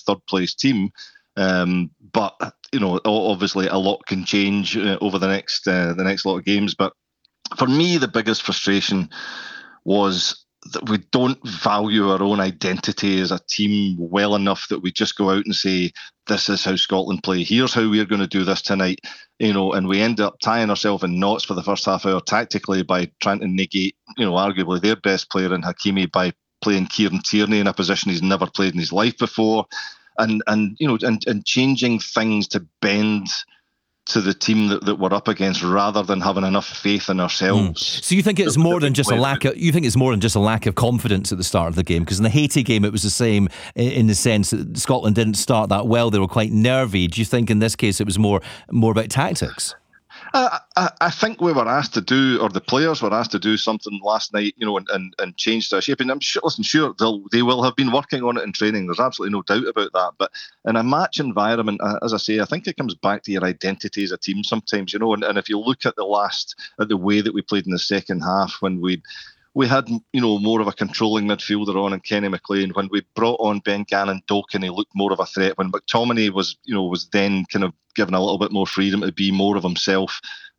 third place team. But obviously a lot can change over the next lot of games. But for me, the biggest frustration was that we don't value our own identity as a team well enough that we just go out and say, this is how Scotland play. Here's how we're going to do this tonight. And we end up tying ourselves in knots for the first half hour tactically by trying to negate, arguably their best player in Hakimi by playing Kieran Tierney in a position he's never played in his life before. And changing things to bend to the team that we're up against rather than having enough faith in ourselves. So you think it's more than just a lack of confidence at the start of the game? Because in the Haiti game it was the same in the sense that Scotland didn't start that well. They were quite nervy. Do you think in this case it was more about tactics? I think we were asked to do, or the players were asked to do something last night, and change their shape. And I'm sure they will have been working on it in training. There's absolutely no doubt about that. But in a match environment, as I say, I think it comes back to your identity as a team sometimes, and if you look at the way that we played in the second half, when we had, more of a controlling midfielder on and Kenny McLean. When we brought on Ben Gannon Doken, he looked more of a threat. When McTominay was then kind of given a little bit more freedom to be more of himself,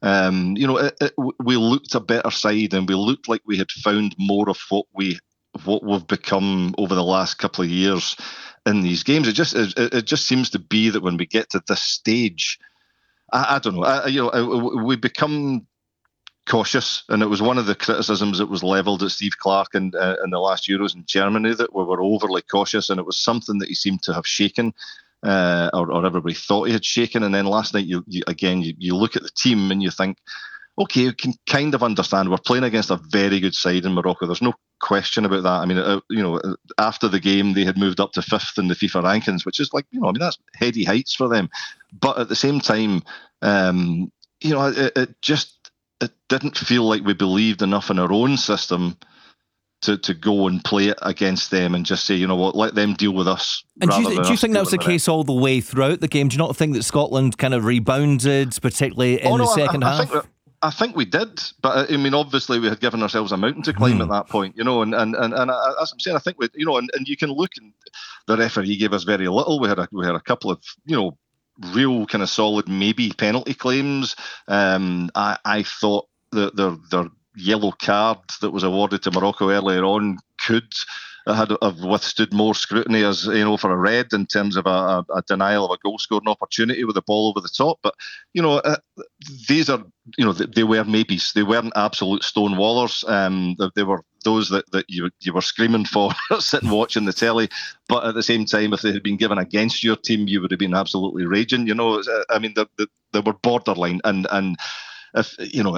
we looked a better side, and we looked like we had found more of what we've become over the last couple of years in these games. It just seems to be that when we get to this stage, I don't know, we become cautious, and it was one of the criticisms that was levelled at Steve Clarke in the last Euros in Germany, that we were overly cautious, and it was something that he seemed to have shaken, or everybody thought he had shaken. And then last night, you look at the team and you think, okay, you can kind of understand we're playing against a very good side in Morocco. There's no question about that. I mean, after the game, they had moved up to 5th in the FIFA rankings, which is that's heady heights for them. But at the same time, it didn't feel like we believed enough in our own system to go and play it against them and just say, you know what, let them deal with us. And do you think that was the case all the way throughout the game? Do you not think that Scotland kind of rebounded, particularly in the second half? I think we did, but I mean, obviously we had given ourselves a mountain to climb at that point, and as I'm saying, I think and you can look, and the referee gave us very little. We had a couple of, real kind of solid maybe penalty claims. I thought that their yellow card that was awarded to Morocco earlier on could have withstood more scrutiny, as for a red, in terms of a denial of a goal scoring opportunity with the ball over the top. But these are they were maybes. They weren't absolute stonewallers. They were those that you were screaming for sitting watching the telly. But at the same time, if they had been given against your team, you would have been absolutely raging. I mean, they were borderline, and if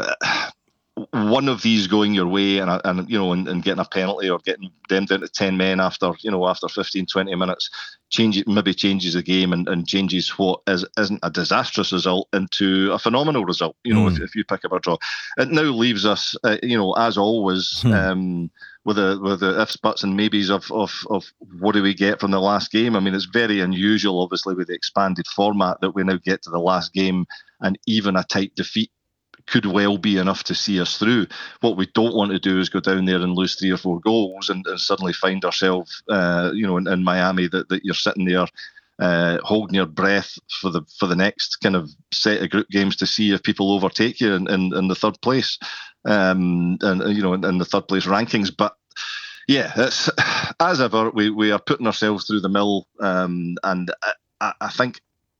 one of these going your way and getting a penalty or getting them down to 10 men after 15, 20 minutes changes the game and changes what isn't a disastrous result into a phenomenal result, if you pick up a draw. It now leaves us, as always, with the ifs, buts and maybes of what do we get from the last game. I mean, it's very unusual, obviously, with the expanded format, that we now get to the last game and even a tight defeat could well be enough to see us through. What we don't want to do is go down there and lose 3 or 4 goals and suddenly find ourselves, in Miami, that you're sitting there holding your breath for the next kind of set of group games to see if people overtake you in the third place, and in the third place rankings. But yeah, it's, as ever, we are putting ourselves through the mill, and I think,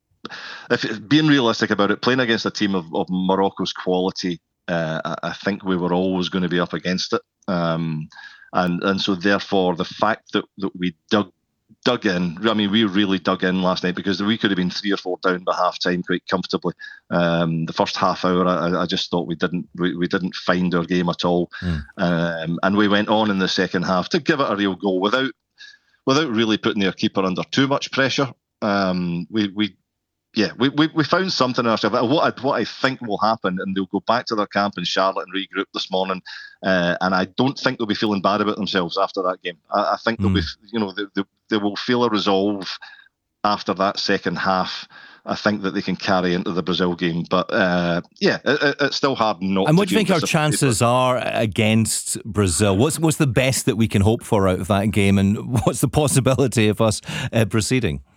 if being realistic about it, playing against a team of Morocco's quality, I think we were always going to be up against it, and so therefore the fact that we dug in. I mean, we really dug in last night, because we could have been 3 or 4 down by half time quite comfortably. The first half hour, I just thought we didn't find our game at all, and we went on in the second half to give it a real go without really putting their keeper under too much pressure. We found something in ourselves. What I think will happen, and they'll go back to their camp in Charlotte and regroup this morning, and I don't think they'll be feeling bad about themselves after that game. I think they'll be, they will feel a resolve after that second half. I think that they can carry into the Brazil game, but it's still hard not. And what do you think our chances are against Brazil? What's the best that we can hope for out of that game, and what's the possibility of us proceeding?